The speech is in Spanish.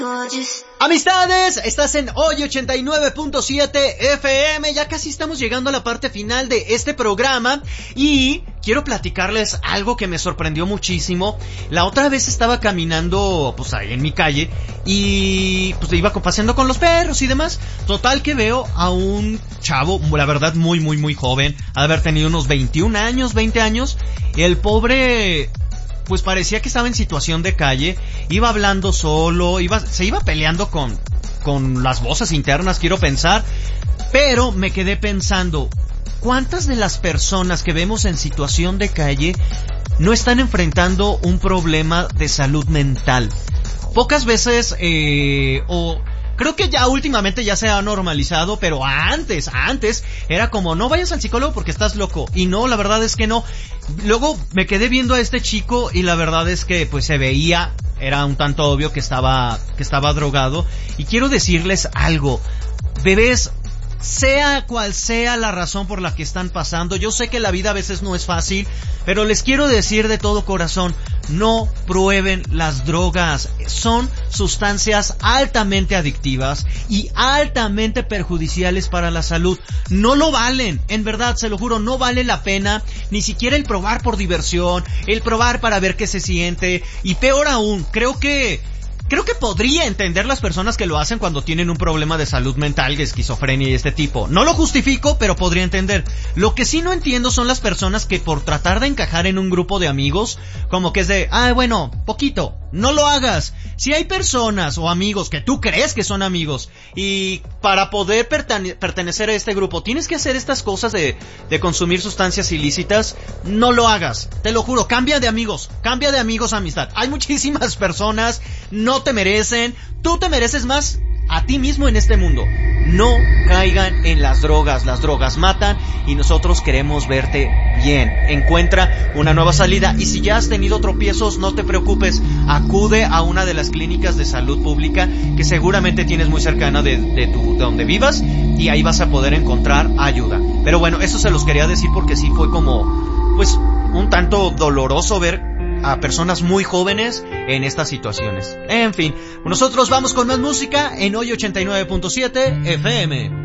Amistades, estás en Hoy 89.7 FM, ya casi estamos llegando a la parte final de este programa y quiero platicarles algo que me sorprendió muchísimo. La otra vez estaba caminando pues ahí en mi calle y pues iba paseando con los perros y demás. Total que veo a un chavo, la verdad muy joven, ha de haber tenido unos 21 años, 20 años, el pobre pues parecía que estaba en situación de calle, iba hablando solo, se iba peleando con las voces internas, quiero pensar, pero me quedé pensando, ¿cuántas de las personas que vemos en situación de calle no están enfrentando un problema de salud mental? Pocas veces, creo que ya últimamente ya se ha normalizado, pero antes era como, no vayas al psicólogo porque estás loco. Y no, la verdad es que no. Luego me quedé viendo a este chico y la verdad es que pues se veía, era un tanto obvio que estaba drogado. Y quiero decirles algo, bebés, sea cual sea la razón por la que están pasando, yo sé que la vida a veces no es fácil, pero les quiero decir de todo corazón, no prueben las drogas. Son sustancias altamente adictivas y altamente perjudiciales para la salud. No lo valen, en verdad, se lo juro, no vale la pena ni siquiera el probar por diversión, el probar para ver qué se siente. Y peor aún, creo que podría entender las personas que lo hacen cuando tienen un problema de salud mental, de esquizofrenia y este tipo. No lo justifico, pero podría entender. Lo que sí no entiendo son las personas que por tratar de encajar en un grupo de amigos, como que es de, bueno, poquito, no lo hagas. Si hay personas o amigos que tú crees que son amigos y para poder pertenecer a este grupo tienes que hacer estas cosas de consumir sustancias ilícitas, no lo hagas. Te lo juro, cambia de amigos amistad. Hay muchísimas personas, no te merecen, tú te mereces más a ti mismo en este mundo. No caigan en las drogas matan y nosotros queremos verte bien. Encuentra una nueva salida y si ya has tenido tropiezos, no te preocupes, acude a una de las clínicas de salud pública que seguramente tienes muy cercana de donde vivas y ahí vas a poder encontrar ayuda. Pero bueno, eso se los quería decir porque sí fue como, pues, un tanto doloroso ver a personas muy jóvenes en estas situaciones. En fin, nosotros vamos con más música en Hoy 89.7 FM.